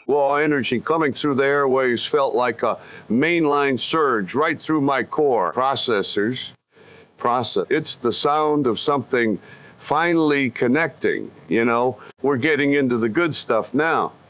Raw energy coming through the airwaves felt like a mainline surge right through my core. Processors. It's the sound of something finally connecting, you know. We're getting into the good stuff now.